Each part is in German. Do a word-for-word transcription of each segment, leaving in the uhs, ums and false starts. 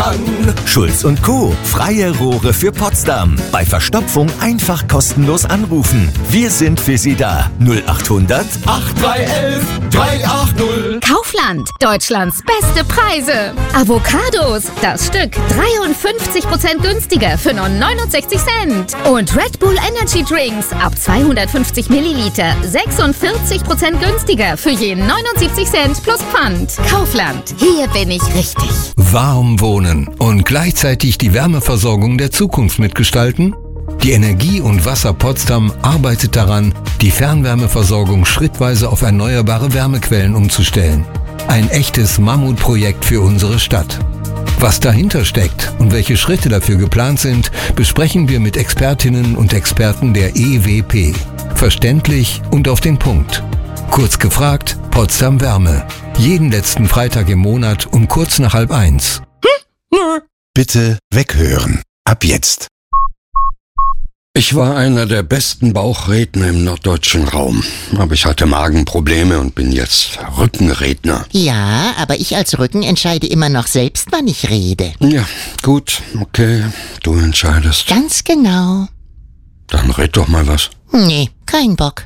kann. Schulz und Co. Freie Rohre für Potsdam. Bei Verstopfung einfach kostenlos anrufen. Wir sind für Sie da. null achthundert acht drei eins drei acht null. Kaufland, Deutschlands beste Preise. Avocados, das Stück dreiundfünfzig Prozent günstiger für nur neunundsechzig Cent. Und Red Bull Energy Drinks ab zweihundertfünfzig Milliliter sechsundvierzig Prozent günstiger für je neunundsiebzig Cent plus Pfand. Kaufland, hier bin ich richtig. Warm wohnen und gleichzeitig die Wärmeversorgung der Zukunft mitgestalten? Die Energie- und Wasser Potsdam arbeitet daran, die Fernwärmeversorgung schrittweise auf erneuerbare Wärmequellen umzustellen. Ein echtes Mammutprojekt für unsere Stadt. Was dahinter steckt und welche Schritte dafür geplant sind, besprechen wir mit Expertinnen und Experten der E W P. Verständlich und auf den Punkt. Kurz gefragt, Potsdam Wärme. Jeden letzten Freitag im Monat um kurz nach halb eins. Bitte weghören. Ab jetzt. Ich war einer der besten Bauchredner im norddeutschen Raum. Aber ich hatte Magenprobleme und bin jetzt Rückenredner. Ja, aber ich als Rücken entscheide immer noch selbst, wann ich rede. Ja, gut, okay, du entscheidest. Ganz genau. Dann red doch mal was. Nee, kein Bock.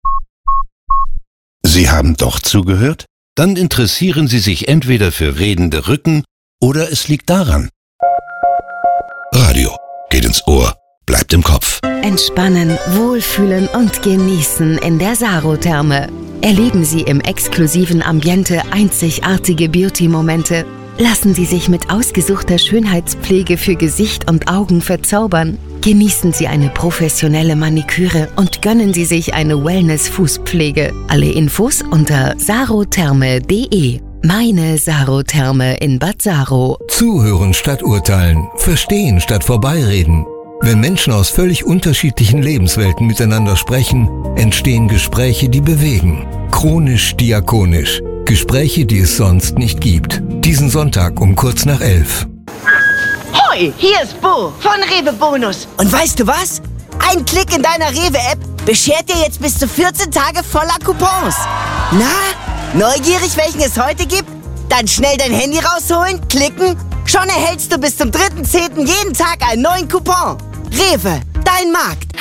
Sie haben doch zugehört? Dann interessieren Sie sich entweder für redende Rücken oder es liegt daran. Radio geht ins Ohr, bleibt im Kopf. Entspannen, wohlfühlen und genießen in der Saro-Therme. Erleben Sie im exklusiven Ambiente einzigartige Beauty-Momente. Lassen Sie sich mit ausgesuchter Schönheitspflege für Gesicht und Augen verzaubern. Genießen Sie eine professionelle Maniküre und gönnen Sie sich eine Wellness-Fußpflege. Alle Infos unter sarotherme punkt de. Meine Saro-Therme in Bad Saro. Zuhören statt urteilen, verstehen statt vorbeireden. Wenn Menschen aus völlig unterschiedlichen Lebenswelten miteinander sprechen, entstehen Gespräche, die bewegen. Chronisch diakonisch. Gespräche, die es sonst nicht gibt. Diesen Sonntag um kurz nach elf. Hoi, hier ist Bo von Rewe Bonus. Und weißt du was? Ein Klick in deiner Rewe-App beschert dir jetzt bis zu vierzehn Tage voller Coupons. Na, neugierig, welchen es heute gibt? Dann schnell dein Handy rausholen, klicken. Schon erhältst du bis zum dritten zehnten jeden Tag einen neuen Coupon. Rewe, dein Markt.